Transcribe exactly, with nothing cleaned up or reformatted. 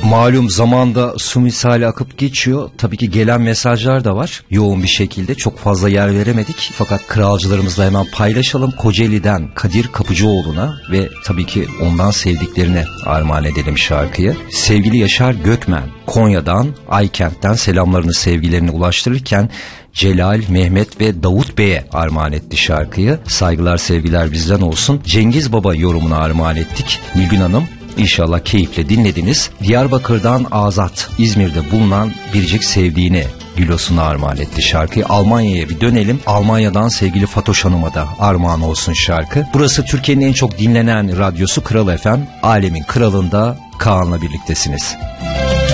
Malum zamanda su misali akıp geçiyor. Tabii ki gelen mesajlar da var. Yoğun bir şekilde çok fazla yer veremedik. Fakat kralcılarımızla hemen paylaşalım. Kocaeli'den Kadir Kapıcıoğlu'na ve tabii ki ondan sevdiklerine armağan edelim şarkıyı. Sevgili Yaşar Gökmen, Konya'dan, Aykent'ten selamlarını, sevgilerini ulaştırırken Celal, Mehmet ve Davut Bey'e armağan etti şarkıyı. Saygılar, sevgiler bizden olsun. Cengiz Baba yorumuna armağan ettik. Nilgün Hanım, İnşallah keyifle dinlediniz. Diyarbakır'dan Azat, İzmir'de bulunan biricik sevdiğini Gülos'una armağan etti şarkıyı. Almanya'ya bir dönelim. Almanya'dan sevgili Fatoş Hanım'a da armağan olsun şarkı. Burası Türkiye'nin en çok dinlenen radyosu Kral F M. Alemin kralında Kaan'la birliktesiniz.